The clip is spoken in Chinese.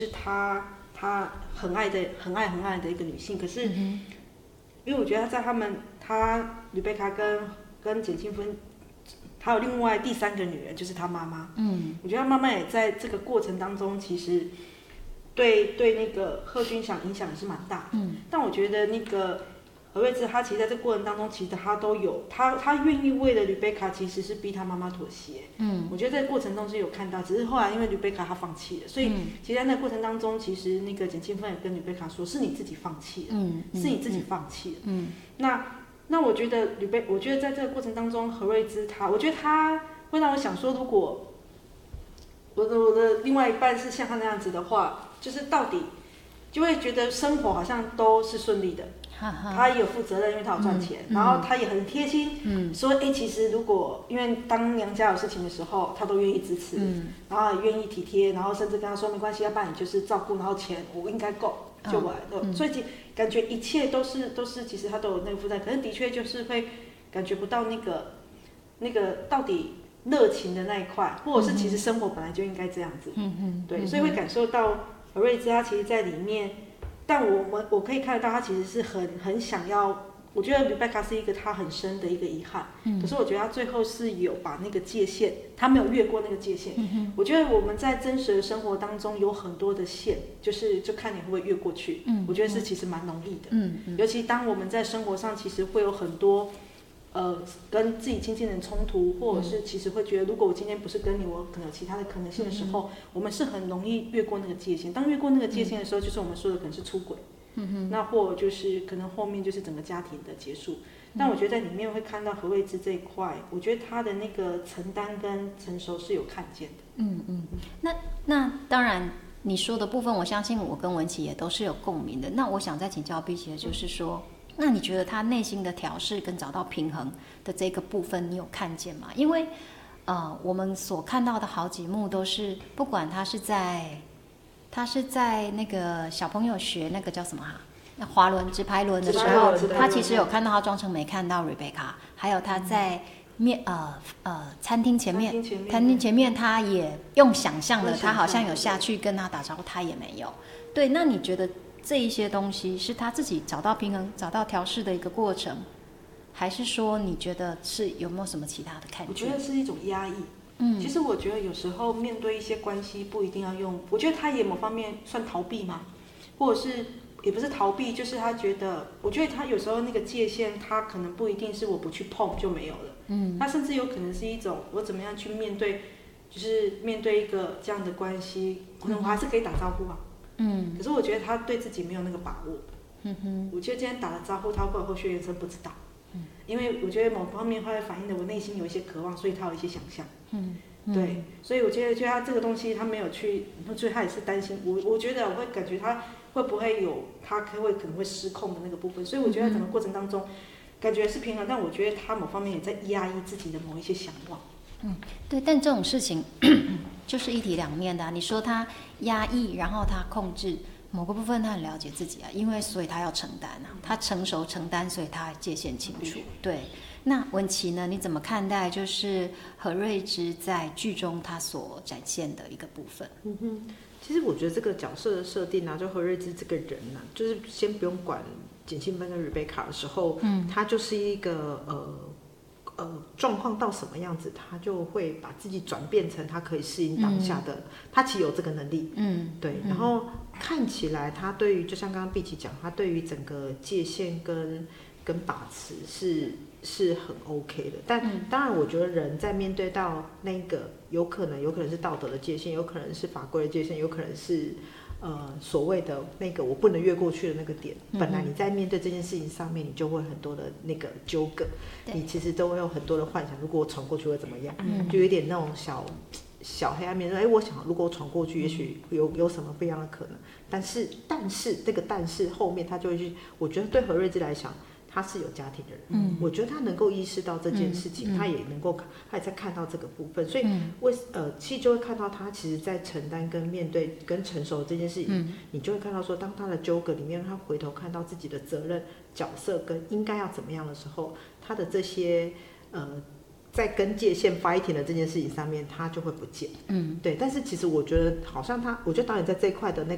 她很爱的一个女性，可是因为我觉得她吕贝卡跟简庆芬，还有另外第三个女人就是她妈妈。我觉得她妈妈也在这个过程当中，其实对那个贺军翔影响也是蛮大的。但我觉得那个何瑞芝她其实在这个过程当中，其实她都有她愿意为了吕贝卡，其实是逼她妈妈妥协。我觉得在过程中是有看到，只是后来因为吕贝卡她放弃了，所以其实在那个过程当中，其实那个简庆芬也跟吕贝卡说，是你自己放弃了，是你自己放弃了。那我觉得我觉得在这个过程当中，何瑞芝我觉得她会让我想说，如果我的另外一半是像她那样子的话，就是到底就会觉得生活好像都是顺利的。他也有负责任，因为他有赚钱，然后他也很贴心，说其实如果因为当娘家有事情的时候，他都愿意支持，然后也愿意体贴，然后甚至跟他说没关系，要不然你就是照顾，然后钱我应该够就我来。所以感觉一切都是其实他都有那个负担，可是的确就是会感觉不到那个到底热情的那一块，或者是其实生活本来就应该这样子。对，所以会感受到何瑞芝他其实在里面。但我可以看得到，他其实是很想要。我觉得 Rebecca 是一个他很深的一个遗憾。可是我觉得他最后是有把那个界限，他没有越过那个界限。我觉得我们在真实的生活当中有很多的线，就看你会不会越过去。我觉得是其实蛮容易的。尤其当我们在生活上，其实会有很多。跟自己亲近人冲突，或者是其实会觉得，如果我今天不是跟你，我可能有其他的可能性的时候，我们是很容易越过那个界限。当越过那个界限的时候，就是我们说的可能是出轨，那或就是可能后面就是整个家庭的结束。但我觉得在里面会看到何瑞芝这一块，我觉得他的那个承担跟成熟是有看见的。 那当然你说的部分，我相信我跟文琪也都是有共鸣的。那我想再请教碧姐，就是说。那你觉得他内心的调试跟找到平衡的这个部分，你有看见吗？因为，我们所看到的好几幕都是，不管他是在那个小朋友学那个叫什么滑轮直排轮的时候，他其实有看到他装成没看到 Rebecca， 还有他在餐厅前面，他也用想象的，他好像有下去跟他打招呼，他也没有。对，那你觉得？这一些东西是他自己找到平衡、找到调试的一个过程，还是说你觉得是有没有什么其他的看见？ 我觉得是一种压抑。其实我觉得有时候面对一些关系，不一定要用。我觉得他也某方面算逃避吗？或者是也不是逃避，就是他觉得，我觉得他有时候那个界限，他可能不一定是我不去碰就没有了。他甚至有可能是一种我怎么样去面对，就是面对一个这样的关系，可能我还是可以打招呼啊。可是我觉得他对自己没有那个把握。我觉得今天打了招呼，他会后续延伸不知道。因为我觉得某方面会反映的我内心有一些渴望，所以他有一些想象。对，所以我觉得他这个东西他没有去，所以他也是担心。我觉得我会感觉他会不会有他可能会失控的那个部分，所以我觉得整个过程当中感觉是平衡，但我觉得他某方面也在压抑自己的某一些想望。 对，但这种事情就是一体两面的你说他压抑，然后他控制某个部分，他很了解自己因为所以他要承担他成熟承担，所以他界限清楚。对，那文琪呢？你怎么看待就是何瑞芝在剧中他所展现的一个部分？ 其实我觉得这个角色的设定就何瑞芝这个人就是先不用管简庆芬跟 Rebecca 的时候，他就是一个状况到什么样子，他就会把自己转变成他可以适应当下的，他其实有这个能力。对。然后看起来他对于，就像刚刚碧琪讲，他对于整个界限跟把持是很 OK 的。但当然，我觉得人在面对到那个有可能是道德的界限，有可能是法规的界限，有可能是所谓的那个我不能越过去的那个点，本来你在面对这件事情上面，你就会很多的那个纠葛，你其实都会有很多的幻想，如果我闯过去会怎么样，就有点那种小黑暗面，我想如果我闯过去，也许有什么不一样的可能，但是这个但是后面他就会去，我觉得对何瑞芝来讲。他是有家庭的人，我觉得他能够意识到这件事情，他也在看到这个部分，所以其实就会看到他其实在承担跟面对跟成熟这件事情，你就会看到说，当他的纠葛里面，他回头看到自己的责任角色跟应该要怎么样的时候，他的这些在跟界限 fighting 的这件事情上面，他就会不见。对。但是其实我觉得好像我觉得导演在这一块的那